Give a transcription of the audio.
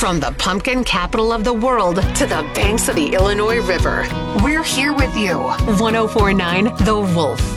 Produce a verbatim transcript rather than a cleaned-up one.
From the pumpkin capital of the world to the banks of the Illinois River, we're here with you. one oh four point nine The Wolf.